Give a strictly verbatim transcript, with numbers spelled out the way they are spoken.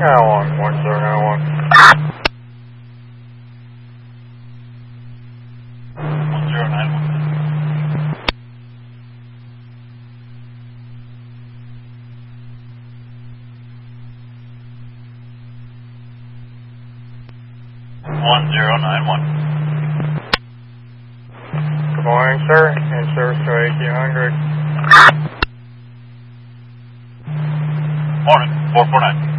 nine one, one zero nine one. one zero nine one. one zero nine one. Good morning, sir. In service to eighteen hundred. Morning, four four nine.